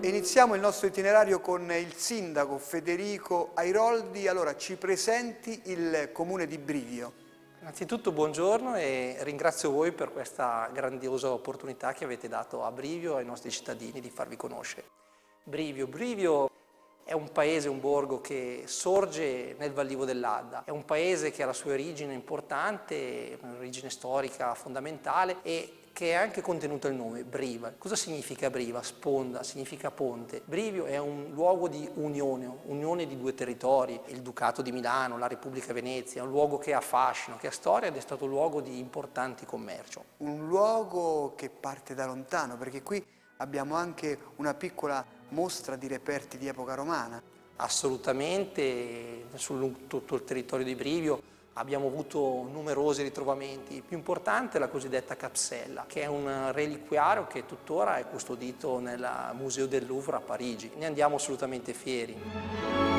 E iniziamo il nostro itinerario con il sindaco Federico Airoldi. Allora, ci presenti il comune di Brivio. Innanzitutto buongiorno e ringrazio voi per questa grandiosa opportunità che avete dato a Brivio e ai nostri cittadini di farvi conoscere. Brivio è un paese, un borgo che sorge nel Vallivo dell'Adda, è un paese che ha la sua origine importante, un'origine storica fondamentale e che è anche contenuto il nome, Briva. Cosa significa Briva? Sponda, significa ponte. Brivio è un luogo di unione di due territori, il Ducato di Milano, la Repubblica Venezia, è un luogo che ha fascino, che ha storia ed è stato luogo di importanti commercio. Un luogo che parte da lontano, perché qui abbiamo anche una piccola mostra di reperti di epoca romana. Assolutamente, su tutto il territorio di Brivio abbiamo avuto numerosi ritrovamenti. Il più importante è la cosiddetta capsella, che è un reliquiario che tuttora è custodito nel Museo del Louvre a Parigi. Ne andiamo assolutamente fieri.